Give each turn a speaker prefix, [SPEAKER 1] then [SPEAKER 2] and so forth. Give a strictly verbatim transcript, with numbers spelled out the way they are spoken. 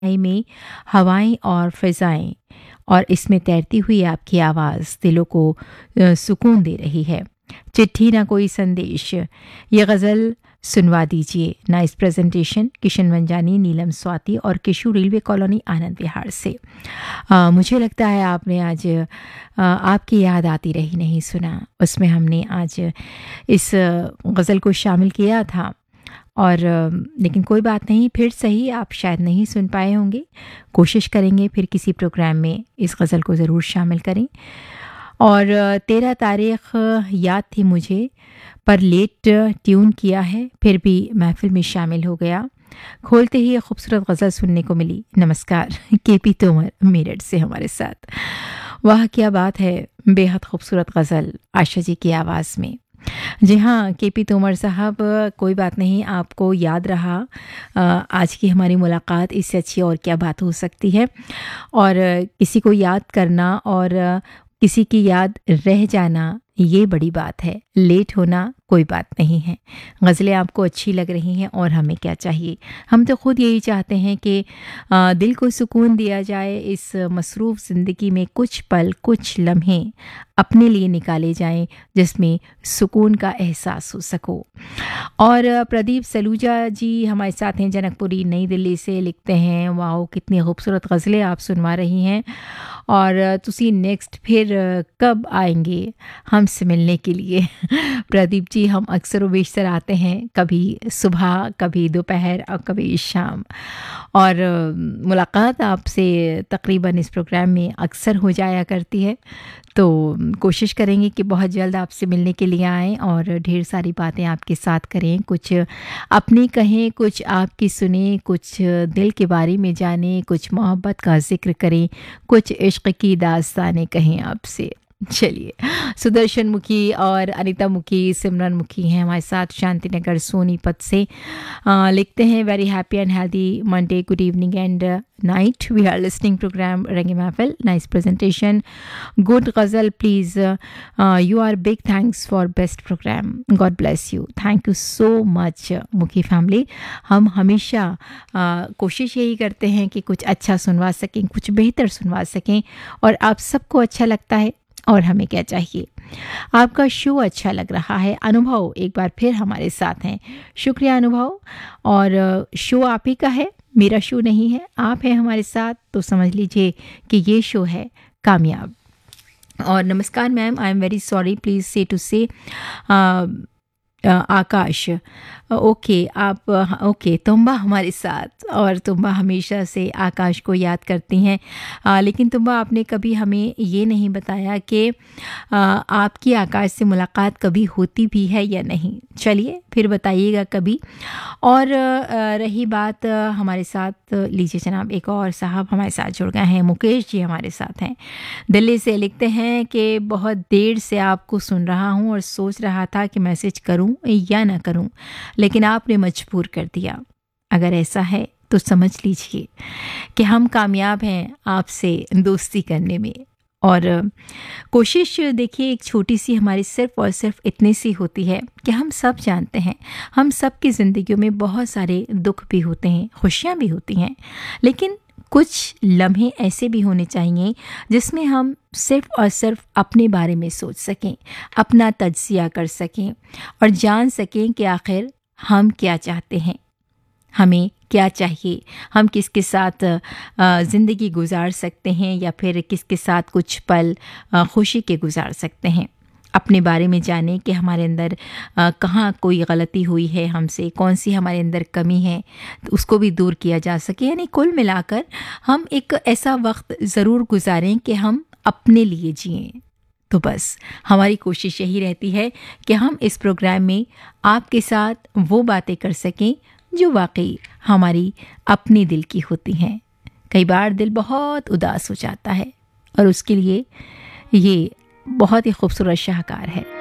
[SPEAKER 1] में हवाएं और फिजाएं और इसमें तैरती हुई आपकी आवाज़ दिलों को अ, सुकून दे रही है। चिट्ठी ना कोई संदेश, ये गज़ल सुनवा दीजिए। Nice presentation. किशन मंजानी, नीलम स्वाति और किशोर रेलवे कॉलोनी आनंद विहार से। अ, मुझे लगता है आपने आज अ, आपकी याद आती रही नहीं सुना, उसमें हमने आज इस गज़ल को शामिल किया था। और अ, लेकिन कोई बात नहीं, फिर सही, आप शायद नहीं सुन पाए होंगे, कोशिश करेंगे फिर किसी प्रोग्राम में इस गज़ल को ज़रूर शामिल करें। और अ, तेरह तारीख याद थी मुझे, पर लेट ट्यून किया है, फिर भी महफिल में शामिल हो गया। खोलते ही एक खूबसूरत गज़ल सुनने को मिली। नमस्कार, केपी तोमर मेरठ से हमारे साथ। वाह क्या बात है, बेहद खूबसूरत गज़ल आशा जी की आवाज़ में। जी हाँ, केपी तोमर साहब, कोई बात नहीं, आपको याद रहा। अ, आज की हमारी मुलाकात, इससे अच्छी और क्या बात हो सकती है। और अ, किसी को याद करना और अ, किसी की याद रह जाना, ये बड़ी बात है। लेट होना कोई बात नहीं है। गज़लें आपको अच्छी लग रही हैं और हमें क्या चाहिए, हम तो खुद यही चाहते हैं कि अ, दिल को सुकून दिया जाए। इस मसरूफ़ ज़िंदगी में कुछ पल, कुछ लम्हे अपने लिए निकाले जाएं जिसमें सुकून का एहसास हो सको। और अ, प्रदीप सलूजा जी हमारे साथ हैं, जनकपुरी नई दिल्ली से, लिखते हैं वाओ कितनी खूबसूरत गज़लें आप सुनवा रही हैं। और अ, तुसी नेक्स्ट फिर अ, कब आएंगे हमसे मिलने के लिए। प्रदीप जी, हम अक्सर व बेशतर आते हैं, कभी सुबह, कभी दोपहर और कभी शाम। और अ, मुलाकात आपसे तकरीबन इस प्रोग्राम में अक्सर हो जाया करती है, तो कोशिश करेंगे कि बहुत जल्द आपसे मिलने के लिए आएँ और ढेर सारी बातें आपके साथ करें। कुछ अपनी कहें, कुछ आपकी सुने, कुछ दिल के बारे में जानें, कुछ मोहब्बत का ज़िक्र करें, कुछ इश्क की दास्तानें कहें आपसे। चलिए, सुदर्शन मुखी और अनीता मुखी, सिमरन मुखी हैं हमारे साथ शांतिनगर सोनीपत से। अ, लिखते हैं very happy and healthy Monday, good evening and night, we are listening programme रंगे महफिल, nice presentation, good ghazal please, you are big thanks for best programme, God bless you, thank you so much मुखी family. हम हमेशा uh, कोशिश यही करते हैं कि कुछ अच्छा सुनवा सकें, कुछ बेहतर सुनवा सकें, और आप सबको अच्छा लगता है और हमें क्या चाहिए। आपका शो अच्छा लग रहा है। अनुभव एक बार फिर हमारे साथ हैं, शुक्रिया अनुभव। और अ, शो आप ही का है, मेरा शो नहीं है, आप हैं हमारे साथ, तो समझ लीजिए कि ये शो है कामयाब। और नमस्कार ma'am, I am very sorry, please से टू से आकाश। ओके, आप ओके, तुम्बा हमारे साथ, और तुम्बा हमेशा से आकाश को याद करती हैं। आ, लेकिन तुम्बा, आपने कभी हमें ये नहीं बताया कि आ, आपकी आकाश से मुलाकात कभी होती भी है या नहीं। चलिए फिर बताइएगा कभी। और आ, रही बात आ, हमारे साथ लीजिए जनाब, एक और साहब हमारे साथ जुड़ गए हैं, मुकेश जी हमारे साथ हैं दिल्ली से। लिखते हैं कि बहुत देर से आपको सुन रहा हूँ और सोच रहा था कि मैसेज करूँ या ना करूँ, लेकिन आपने मजबूर कर दिया। अगर ऐसा है तो समझ लीजिए कि हम कामयाब हैं आपसे दोस्ती करने में। और कोशिश देखिए, एक छोटी सी हमारी सिर्फ और सिर्फ इतनी सी होती है कि हम सब जानते हैं, हम सब की ज़िंदगियों में बहुत सारे दुख भी होते हैं, खुशियाँ भी होती हैं, लेकिन कुछ लम्हे ऐसे भी होने चाहिए जिसमें हम सिर्फ और सिर्फ अपने बारे में सोच सकें, अपना तज्जिया कर सकें और जान सकें कि आखिर हम क्या चाहते हैं, हमें क्या चाहिए, हम किसके साथ ज़िंदगी गुजार सकते हैं या फिर किसके साथ कुछ पल आ, खुशी के गुजार सकते हैं। अपने बारे में जानें कि हमारे अंदर आ, कहाँ कोई गलती हुई है हमसे, कौन सी हमारे अंदर कमी है, तो उसको भी दूर किया जा सके। यानी कुल मिलाकर हम एक ऐसा वक्त ज़रूर गुजारें कि हम अपने लिए जिएं। तो बस हमारी कोशिश यही रहती है कि हम इस प्रोग्राम में आपके साथ वो बातें कर सकें जो वाकई हमारी अपने दिल की होती हैं। कई बार दिल बहुत उदास हो जाता है और उसके लिए ये बहुत ही खूबसूरत शाहकार है।